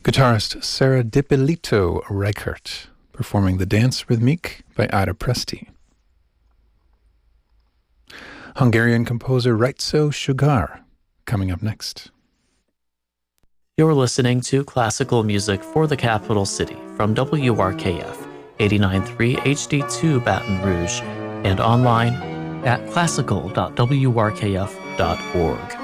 Guitarist Sarah Dippolito Reichert, performing The Dance Rhythmique by Ada Presti. Hungarian composer Rajco Sugar, coming up next. You're listening to classical music for the capital city from WRKF 89.3 HD2 Baton Rouge and online at classical.wrkf.org.